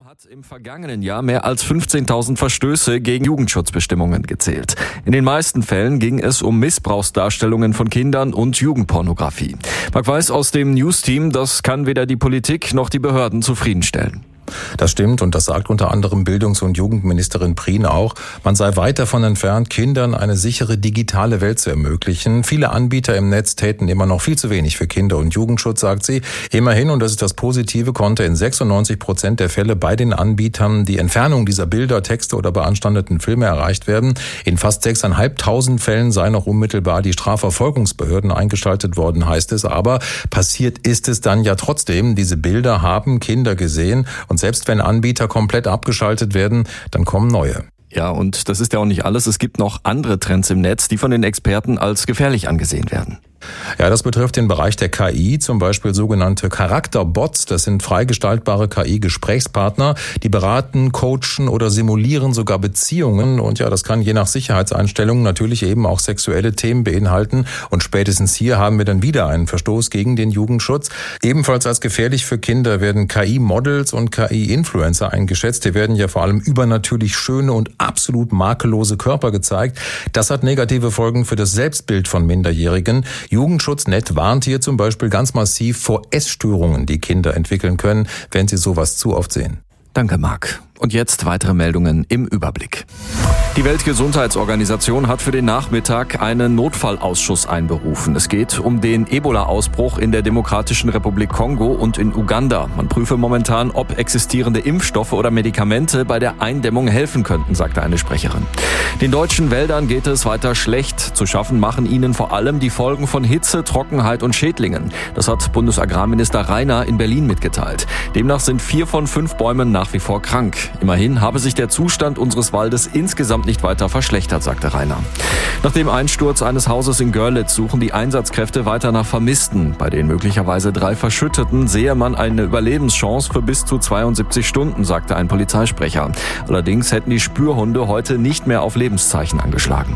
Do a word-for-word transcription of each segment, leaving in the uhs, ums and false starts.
hat im vergangenen Jahr mehr als fünfzehntausend Verstöße gegen Jugendschutzbestimmungen gezählt. In den meisten Fällen ging es um Missbrauchsdarstellungen von Kindern und Jugendpornografie. Marc Weiß aus dem News-Team, das kann weder die Politik noch die Behörden zufriedenstellen. Das stimmt und das sagt unter anderem Bildungs- und Jugendministerin Prien auch. Man sei weit davon entfernt, Kindern eine sichere digitale Welt zu ermöglichen. Viele Anbieter im Netz täten immer noch viel zu wenig für Kinder- und Jugendschutz, sagt sie. Immerhin, und das ist das Positive, konnte in sechsundneunzig Prozent der Fälle bei den Anbietern die Entfernung dieser Bilder, Texte oder beanstandeten Filme erreicht werden. In fast sechstausendfünfhundert Fällen sei noch unmittelbar die Strafverfolgungsbehörden eingeschaltet worden, heißt es. Aber passiert ist es dann ja trotzdem. Diese Bilder haben Kinder gesehen und selbst wenn Anbieter komplett abgeschaltet werden, dann kommen neue. Ja, und das ist ja auch nicht alles. Es gibt noch andere Trends im Netz, die von den Experten als gefährlich angesehen werden. Ja, das betrifft den Bereich der K I, zum Beispiel sogenannte Charakterbots. Das sind freigestaltbare K I-Gesprächspartner, die beraten, coachen oder simulieren sogar Beziehungen. Und ja, das kann je nach Sicherheitseinstellungen natürlich eben auch sexuelle Themen beinhalten. Und spätestens hier haben wir dann wieder einen Verstoß gegen den Jugendschutz. Ebenfalls als gefährlich für Kinder werden K I-Models und K I-Influencer eingeschätzt. Hier werden ja vor allem übernatürlich schöne und absolut makellose Körper gezeigt. Das hat negative Folgen für das Selbstbild von Minderjährigen. Jugendschutznet warnt hier zum Beispiel ganz massiv vor Essstörungen, die Kinder entwickeln können, wenn sie sowas zu oft sehen. Danke, Marc. Und jetzt weitere Meldungen im Überblick. Die Weltgesundheitsorganisation hat für den Nachmittag einen Notfallausschuss einberufen. Es geht um den Ebola-Ausbruch in der Demokratischen Republik Kongo und in Uganda. Man prüfe momentan, ob existierende Impfstoffe oder Medikamente bei der Eindämmung helfen könnten, sagte eine Sprecherin. Den deutschen Wäldern geht es weiter schlecht. Zu schaffen machen ihnen vor allem die Folgen von Hitze, Trockenheit und Schädlingen. Das hat Bundesagrarminister Rainer in Berlin mitgeteilt. Demnach sind vier von fünf Bäumen nach wie vor krank. Immerhin habe sich der Zustand unseres Waldes insgesamt nicht weiter verschlechtert, sagte Rainer. Nach dem Einsturz eines Hauses in Görlitz suchen die Einsatzkräfte weiter nach Vermissten. Bei den möglicherweise drei Verschütteten sehe man eine Überlebenschance für bis zu zweiundsiebzig Stunden, sagte ein Polizeisprecher. Allerdings hätten die Spürhunde heute nicht mehr auf Lebenszeichen angeschlagen.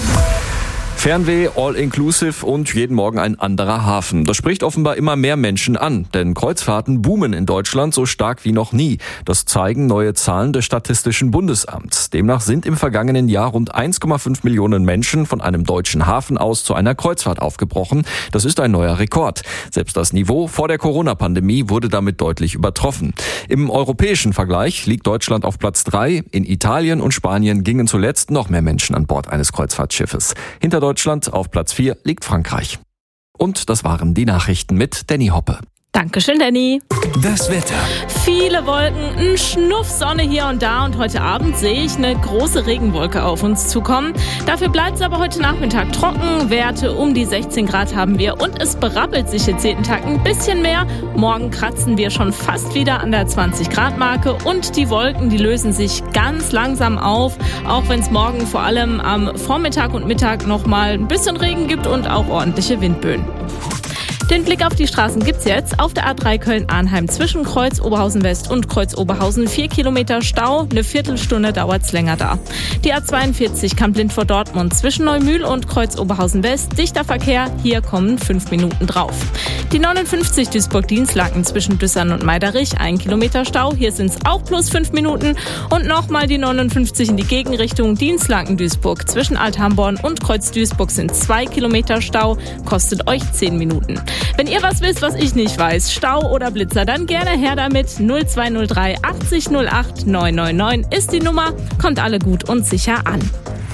Fernweh, All-Inclusive und jeden Morgen ein anderer Hafen. Das spricht offenbar immer mehr Menschen an, denn Kreuzfahrten boomen in Deutschland so stark wie noch nie. Das zeigen neue Zahlen des Statistischen Bundesamts. Demnach sind im vergangenen Jahr rund eins Komma fünf Millionen Menschen von einem deutschen Hafen aus zu einer Kreuzfahrt aufgebrochen. Das ist ein neuer Rekord. Selbst das Niveau vor der Corona-Pandemie wurde damit deutlich übertroffen. Im europäischen Vergleich liegt Deutschland auf Platz drei. In Italien und Spanien gingen zuletzt noch mehr Menschen an Bord eines Kreuzfahrtschiffes. Hinter Deutschland auf Platz vier liegt Frankreich. Und das waren die Nachrichten mit Danny Hoppe. Dankeschön, Danny. Das Wetter. Viele Wolken, ein Schnuff Sonne hier und da und heute Abend sehe ich eine große Regenwolke auf uns zukommen. Dafür bleibt es aber heute Nachmittag trocken. Werte um die sechzehn Grad haben wir und es berappelt sich jetzt jeden Tag ein bisschen mehr. Morgen kratzen wir schon fast wieder an der zwanzig Grad Marke und die Wolken, die lösen sich ganz langsam auf, auch wenn es morgen vor allem am Vormittag und Mittag nochmal ein bisschen Regen gibt und auch ordentliche Windböen. Den Blick auf die Straßen gibt's jetzt. Auf der A drei Köln-Arnheim zwischen Kreuz Oberhausen West und Kreuz Oberhausen vier Kilometer Stau. Eine Viertelstunde dauert's länger da. Die A zweiundvierzig Kamp-Lindfort-Dortmund zwischen Neumühl und Kreuz Oberhausen West. Dichter Verkehr, hier kommen fünf Minuten drauf. Die neunundfünfzig Duisburg-Dienstlaken zwischen Düssern und Meiderich, ein Kilometer Stau. Hier sind's auch plus fünf Minuten. Und nochmal die neunundfünfzig in die Gegenrichtung Dienstlaken-Duisburg zwischen Althamborn und Kreuz Duisburg sind zwei Kilometer Stau. Kostet euch zehn Minuten. Wenn ihr was wisst, was ich nicht weiß, Stau oder Blitzer, dann gerne her damit. null zwei null drei achtzig null acht neun neun neun ist die Nummer. Kommt alle gut und sicher an.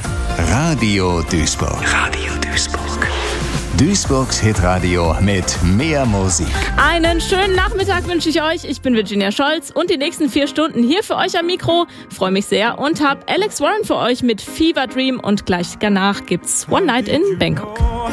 Radio Duisburg. Radio Duisburg. Duisburgs Hitradio mit mehr Musik. Einen schönen Nachmittag wünsche ich euch. Ich bin Virginia Scholz und die nächsten vier Stunden hier für euch am Mikro. Freue mich sehr und hab Alex Warren für euch mit Fever Dream und gleich danach gibt's One Night in Bangkok.